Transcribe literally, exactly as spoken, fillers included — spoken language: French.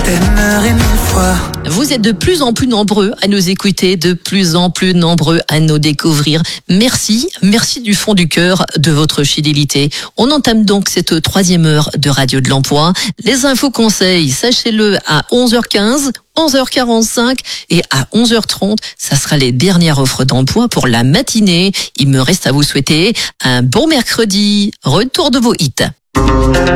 t'aimerai mille fois. Vous êtes de plus en plus nombreux à nous écouter, de plus en plus nombreux à nous découvrir. Merci, merci du fond du cœur de votre fidélité. On entame donc cette troisième heure de Radio de l'Emploi. Les infos conseils, sachez-le, à onze heures quinze, onze heures quarante-cinq et à onze heures trente, ça sera les dernières offres d'emploi pour la matinée. Il me reste à vous souhaiter un bon mercredi. Retour de vos hits.